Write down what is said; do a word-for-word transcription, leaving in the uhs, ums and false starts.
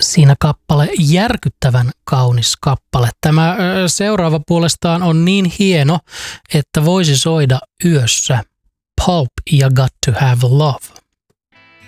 siinä kappale, järkyttävän kaunis kappale. Tämä ö, seuraava puolestaan on niin hieno, että voisi soida yössä. Pulp ja Got to Have Love.